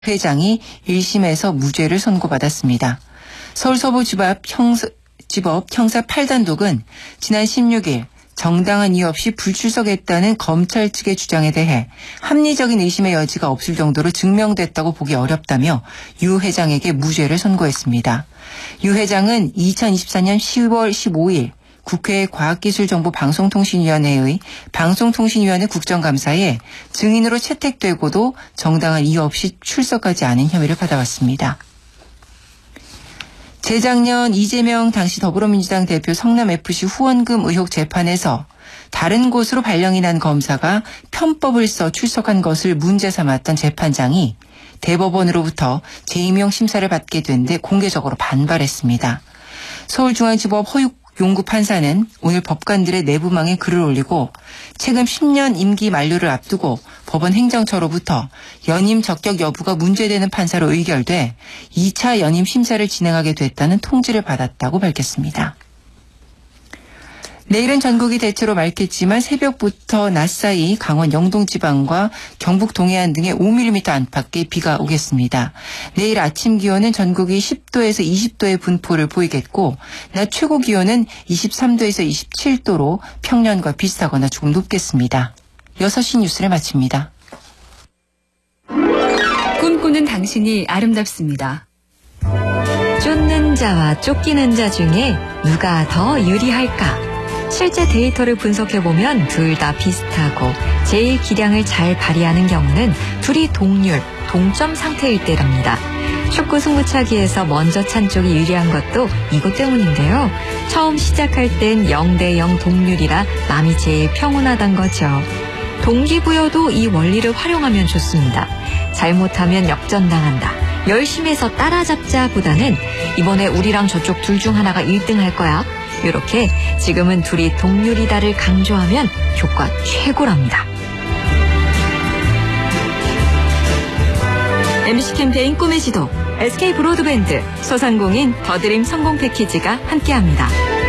회장이 1심에서 무죄를 선고받았습니다. 서울서부지법 형사 8단독은 지난 16일 정당한 이유 없이 불출석했다는 검찰 측의 주장에 대해 합리적인 의심의 여지가 없을 정도로 증명됐다고 보기 어렵다며 유 회장에게 무죄를 선고했습니다. 유 회장은 2024년 10월 15일 국회 과학기술정보방송통신위원회의 방송통신위원회 국정감사에 증인으로 채택되고도 정당한 이유 없이 출석하지 않은 혐의를 받아왔습니다. 재작년 이재명 당시 더불어민주당 대표 성남FC 후원금 의혹 재판에서 다른 곳으로 발령이 난 검사가 편법을 써 출석한 것을 문제 삼았던 재판장이 대법원으로부터 재임용 심사를 받게 된 데 공개적으로 반발했습니다. 서울중앙지법 허육용구 판사는 오늘 법관들의 내부망에 글을 올리고 최근 10년 임기 만료를 앞두고 법원 행정처로부터 연임 적격 여부가 문제되는 판사로 의결돼 2차 연임 심사를 진행하게 됐다는 통지를 받았다고 밝혔습니다. 내일은 전국이 대체로 맑겠지만 새벽부터 낮 사이 강원 영동 지방과 경북 동해안 등에 5mm 안팎의 비가 오겠습니다. 내일 아침 기온은 전국이 10도에서 20도의 분포를 보이겠고 낮 최고 기온은 23도에서 27도로 평년과 비슷하거나 조금 높겠습니다. 6시 뉴스를 마칩니다. 꿈꾸는 당신이 아름답습니다. 쫓는 자와 쫓기는 자 중에 누가 더 유리할까? 실제 데이터를 분석해보면 둘 다 비슷하고 제일 기량을 잘 발휘하는 경우는 둘이 동점 상태일 때랍니다. 축구 승부차기에서 먼저 찬 쪽이 유리한 것도 이것 때문인데요. 처음 시작할 땐 0대0 동률이라 마음이 제일 평온하단 거죠. 동기부여도 이 원리를 활용하면 좋습니다. 잘못하면 역전당한다. 열심히 해서 따라잡자 보다는 이번에 우리랑 저쪽 둘 중 하나가 1등 할 거야. 이렇게 지금은 둘이 동률이다를 강조하면 효과 최고랍니다. MC 캠페인 꿈의 지도, SK 브로드밴드, 소상공인 더드림 성공 패키지가 함께합니다.